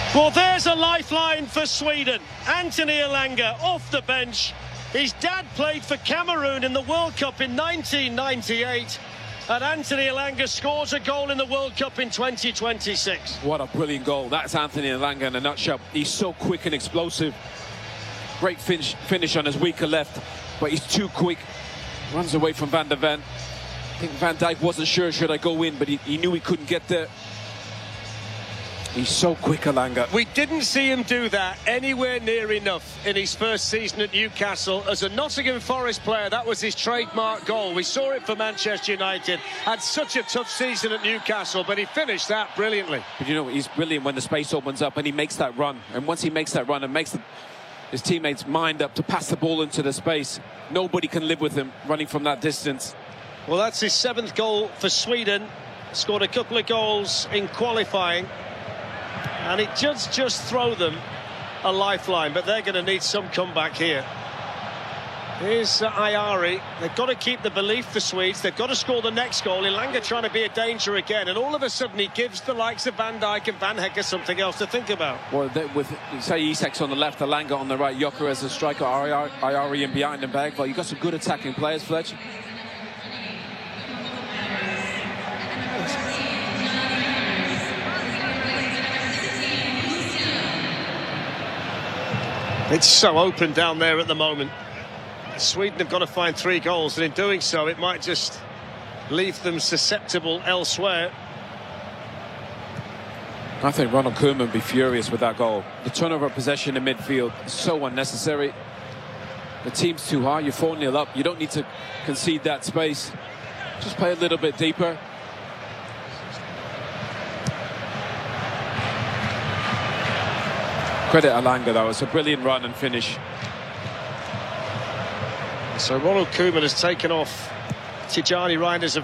Well, there's a lifeline for Sweden. Anthony Elanga off the bench. His dad played for Cameroon in the World Cup in 1998. And Anthony Elanga scores a goal in the World Cup in 2026. What a brilliant goal. That's Anthony Elanga in a nutshell. He's so quick and explosive. Great finish on his weaker left, but he's too quick. Runs away from Van der Ven. I think Van Dijk wasn't sure should I go in, but he knew he couldn't get there. He's so quick, Elanga. We didn't see him do that anywhere near enough in his first season at Newcastle. As a Nottingham Forest player, that was his trademark goal. We saw it for Manchester United. Had such a tough season at Newcastle, but he finished that brilliantly. But you know, he's brilliant when the space opens up and he makes that run. And once he makes that run and makes his teammates mind up to pass the ball into the space, nobody can live with him running from that distance. Well, that's his 7th goal for Sweden. Scored a couple of goals in qualifying. And it just throw them a lifeline, but they're going to need some comeback here. Here's Ayari. They've got to keep the belief, the Swedes. They've got to score the next goal. Elanga trying to be a danger again, and all of a sudden he gives the likes of Van Dijk and Van Hekke something else to think about. Well, with, say, Isak's on the left, Elanga on the right, Joker as a striker, Ayari in behind the back. Well, you've got some good attacking players, Fletch. It's so open down there at the moment. Sweden have got to find 3 goals, and in doing so it might just leave them susceptible elsewhere. I think Ronald Koeman would be furious with that goal. The turnover possession in midfield is so unnecessary. The team's too high, you're 4-0 up, you don't need to concede that space. Just play a little bit deeper. Credit Elanga though, it's a brilliant run and finish. So Ronald Koeman has taken off Tijjani Reinders of